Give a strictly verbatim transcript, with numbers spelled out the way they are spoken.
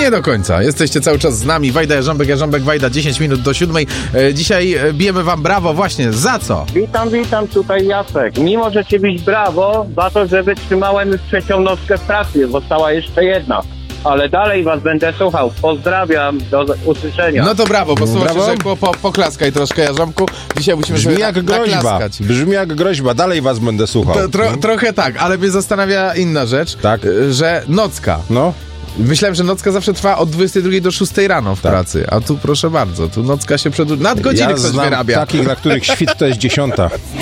Nie do końca. Jesteście cały czas z nami. Wajda Jarząbek, Jarząbek, Wajda, dziesięć minut do siódmej. E, dzisiaj bijemy wam brawo właśnie. Za co? Witam, witam, tutaj Jacek. Mimo, że ci bić brawo za to, że wytrzymałem już trzecią nockę w pracy. Została jeszcze jedna. Ale dalej was będę słuchał. Pozdrawiam, do usłyszenia. No to brawo, bo słowo Brawo. się rzekło, po, poklaskaj troszkę, Jarząbku. Dzisiaj musimy Brzmi sobie jak na, groźba. naklaskać. Brzmi jak groźba. Dalej was będę słuchał. To, tro, trochę tak, ale mnie zastanawia inna rzecz, Tak. że nocka. No. Myślałem, że nocka zawsze trwa od dwudziestej drugiej do szóstej rano w Tak. pracy, a tu proszę bardzo, tu nocka się przedłuża. Nadgodziny Ja ktoś znam wyrabia. takich, dla których świt to jest dziesiąta.